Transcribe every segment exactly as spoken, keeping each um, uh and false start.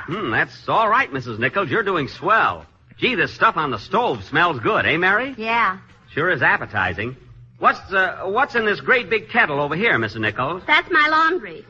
Hmm, that's all right, Missus Nichols. You're doing swell. Gee, this stuff on the stove smells good, eh, Mary? Yeah. Sure is appetizing. What's uh, what's in this great big kettle over here, Missus Nichols? That's my laundry.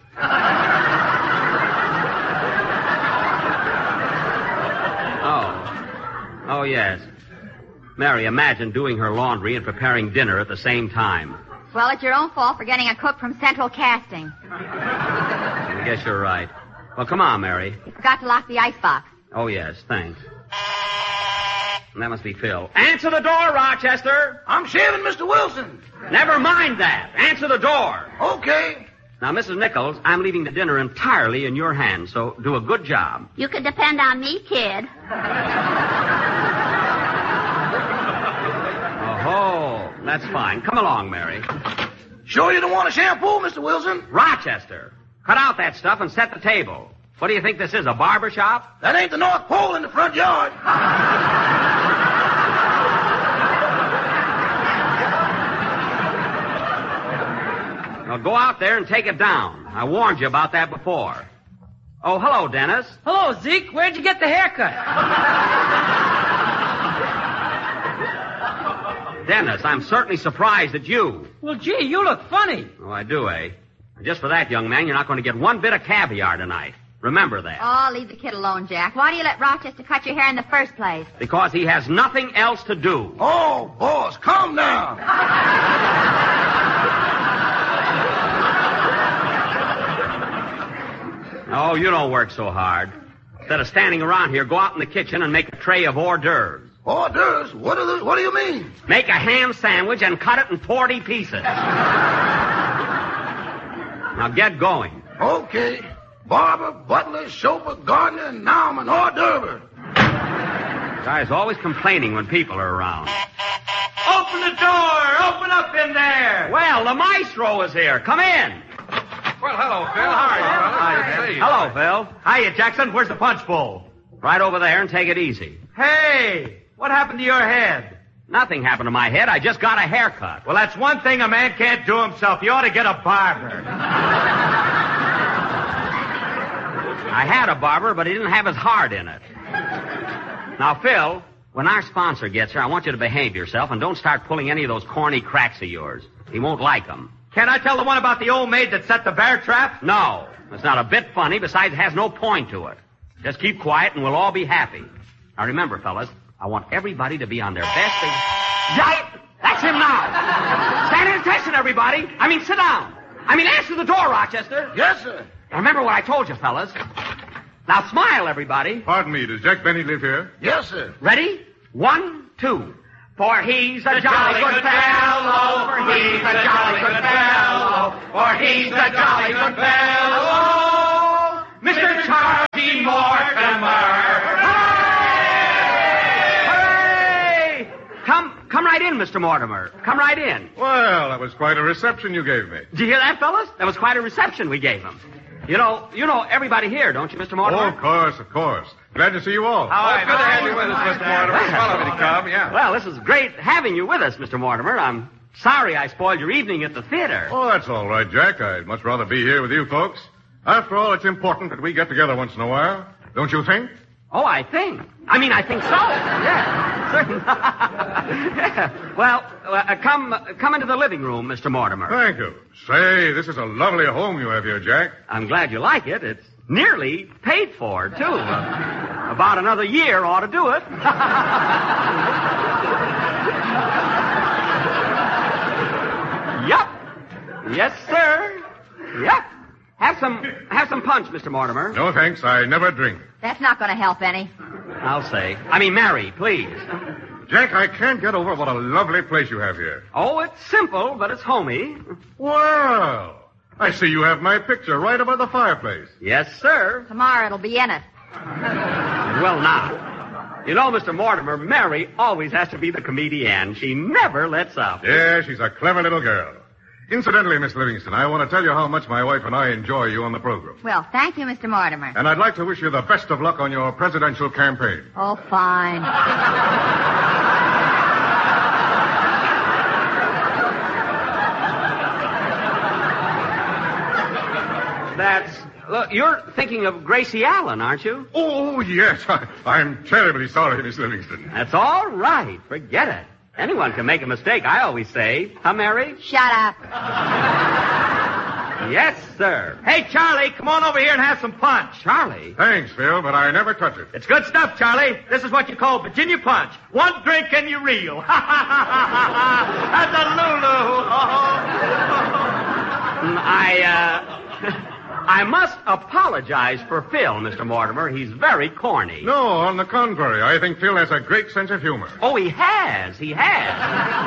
Oh. Oh, yes. Mary, imagine doing her laundry and preparing dinner at the same time. Well, it's your own fault for getting a cook from Central Casting. I guess you're right. Well, come on, Mary. You forgot to lock the icebox. Oh, yes, thanks. And that must be Phil. Answer the door, Rochester. I'm shaving Mister Wilson. Never mind that. Answer the door. Okay. Now, Missus Nichols, I'm leaving the dinner entirely in your hands, so do a good job. You can depend on me, kid. Oh, that's fine. Come along, Mary. Sure you don't want a shampoo, Mister Wilson? Rochester, cut out that stuff and set the table. What do you think this is, a barber shop? That ain't the North Pole in the front yard. Now, go out there and take it down. I warned you about that before. Oh, hello, Dennis. Hello, Zeke. Where'd you get the haircut? Dennis, I'm certainly surprised at you. Well, gee, you look funny. Oh, I do, eh? Just for that, young man, you're not going to get one bit of caviar tonight. Remember that. Oh, leave the kid alone, Jack. Why do you let Rochester cut your hair in the first place? Because he has nothing else to do. Oh, boss, calm down. Oh, you don't work so hard. Instead of standing around here, go out in the kitchen and make a tray of hors d'oeuvres. Hors d'oeuvres? What do, the, what do you mean? Make a ham sandwich and cut it in forty pieces. Now get going. Okay. Barber, butler, chauffeur, gardener, and now I'm an hors d'oeuvre. Guy's always complaining when people are around. Open the door! Open up in there! Well, the maestro is here. Come in. Well, hello, Phil. How are you, fellas? Hi, Good to Phil. see you. Hello, Phil. Hiya, Jackson. Where's the punch bowl? Right over there and take it easy. Hey, what happened to your head? Nothing happened to my head. I just got a haircut. Well, that's one thing a man can't do himself. You ought to get a barber. I had a barber, but he didn't have his heart in it. Now, Phil, when our sponsor gets here, I want you to behave yourself and don't start pulling any of those corny cracks of yours. He won't like them. Can I tell the one about the old maid that set the bear trap? No. It's not a bit funny. Besides, it has no point to it. Just keep quiet and we'll all be happy. Now, remember, fellas, I want everybody to be on their best behavior. Yeah, that's him now. Stand at attention, everybody. I mean, sit down. I mean, answer the door, Rochester. Yes, sir. Now, remember what I told you, fellas. Now, smile, everybody. Pardon me, does Jack Benny live here? Yes, sir. Ready? One, two. For he's a jolly good fellow, for he's a jolly good fellow, for he's a jolly good fellow, Mister Charlie Mortimer. Hooray! Hooray! Come, come right in, Mister Mortimer. Come right in. Well, that was quite a reception you gave me. Did you hear that, fellas? That was quite a reception we gave him. You know, you know everybody here, don't you, Mister Mortimer? Oh, of course, of course. Glad to see you all. Oh, it's good to have you with us, Mister Mortimer. Follow me to come, yeah. Well, this is great having you with us, Mister Mortimer. I'm sorry I spoiled your evening at the theater. Oh, that's all right, Jack. I'd much rather be here with you folks. After all, it's important that we get together once in a while. Don't you think? Oh, I think. I mean, I think so. Yeah, certainly. Yeah. Well, uh, come, come into the living room, Mister Mortimer. Thank you. Say, this is a lovely home you have here, Jack. I'm glad you like it. It's nearly paid for, too. Uh, about another year ought to do it. Yup. Yes, sir. Yup. Have some, have some punch, Mister Mortimer. No, thanks. I never drink. That's not going to help any. I'll say. I mean, Mary, please. Jack, I can't get over what a lovely place you have here. Oh, it's simple, but it's homey. Well, I see you have my picture right above the fireplace. Yes, sir. Tomorrow it'll be in it. It will not. You know, Mister Mortimer, Mary always has to be the comedian. She never lets up. Yeah, she's a clever little girl. Incidentally, Miss Livingston, I want to tell you how much my wife and I enjoy you on the program. Well, thank you, Mister Mortimer. And I'd like to wish you the best of luck on your presidential campaign. Oh, fine. That's... Look, you're thinking of Gracie Allen, aren't you? Oh, yes. I, I'm terribly sorry, Miss Livingston. That's all right. Forget it. Anyone can make a mistake, I always say. Huh, Mary? Shut up. Yes, sir. Hey, Charlie, come on over here and have some punch. Charlie? Thanks, Phil, but I never touch it. It's good stuff, Charlie. This is what you call Virginia punch. One drink and you reel. Ha, ha, ha, ha, ha. That's a Lulu. I, uh... I must apologize for Phil, Mister Mortimer. He's very corny. No, on the contrary. I think Phil has a great sense of humor. Oh, he has. He has.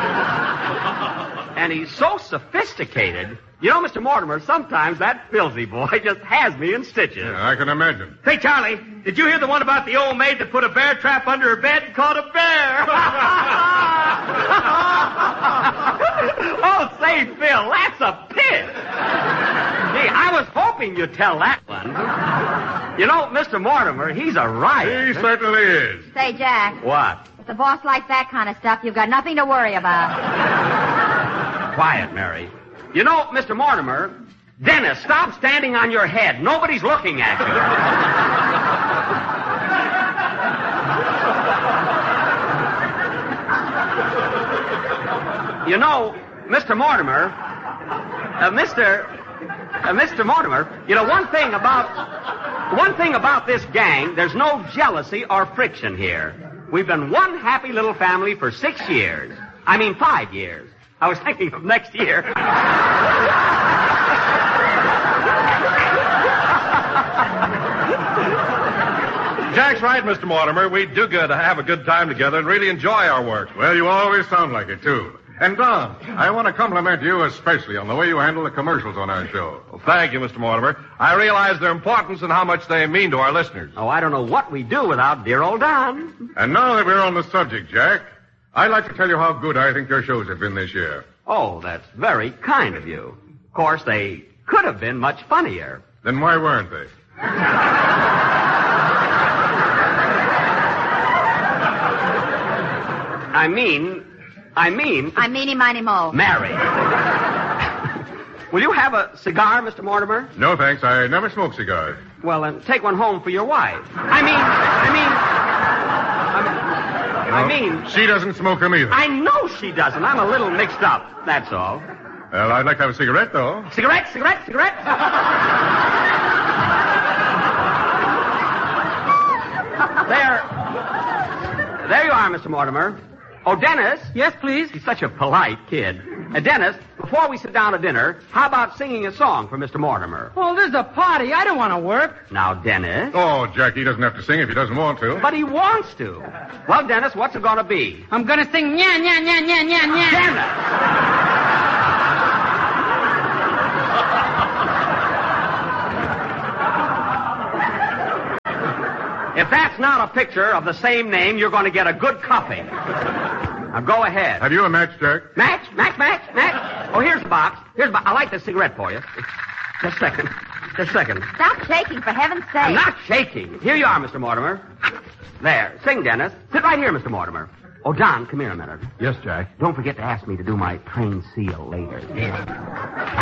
And he's so sophisticated. You know, Mister Mortimer, sometimes that filthy boy just has me in stitches. Yeah, I can imagine. Hey, Charlie, did you hear the one about the old maid that put a bear trap under her bed and caught a bear? Oh, say, Phil, that's a pit. Gee, I was hoping you'd tell that one. You know, Mister Mortimer, he's a riot. He certainly is. Say, Jack, What? if the boss likes that kind of stuff, you've got nothing to worry about. Quiet, Mary. You know, Mister Mortimer, Dennis, stop standing on your head. Nobody's looking at you. You know, Mister Mortimer, uh, Mister Uh, Mister Mortimer, you know, one thing about, one thing about this gang, there's no jealousy or friction here. We've been one happy little family for six years. I mean, five years. I was thinking of next year. Jack's right, Mister Mortimer. We do good to have a good time together and really enjoy our work. Well, you always sound like it, too. And, Don, I want to compliment you especially on the way you handle the commercials on our show. Well, thank you, Mister Mortimer. I realize their importance and how much they mean to our listeners. Oh, I don't know what we'd do without dear old Don. And now that we're on the subject, Jack, I'd like to tell you how good I think your shows have been this year. Oh, that's very kind of you. Of course, they could have been much funnier. Then why weren't they? I mean... I mean... I'm meany miny mo. Mary. Will you have a cigar, Mister Mortimer? No, thanks. I never smoke cigars. Well, then take one home for your wife. I mean... I mean... I mean... No, she doesn't smoke them either. I know she doesn't. I'm a little mixed up. That's all. Well, I'd like to have a cigarette, though. Cigarette, cigarette, cigarette. There. There you are, Mister Mortimer. Oh, Dennis. Yes, please. He's such a polite kid. Uh, Dennis, before we sit down to dinner, how about singing a song for Mister Mortimer? Well, this is a party. I don't want to work. Now, Dennis. Oh, Jack, he doesn't have to sing if he doesn't want to. But he wants to. Well, Dennis, what's it going to be? I'm going to sing nya, nya, nya, nya, nya, nya. Dennis! If that's not a picture of the same name, you're going to get a good cuffing. Now, go ahead. Have you a match, Jack? Match, match, match, match. Oh, here's the box. Here's the box. I like this cigarette for you. Just a second. Just a second. Stop shaking, for heaven's sake. I'm not shaking. Here you are, Mister Mortimer. There. Sing, Dennis. Sit right here, Mister Mortimer. Oh, John, come here a minute. Yes, Jack. Don't forget to ask me to do my train seal later. Yeah.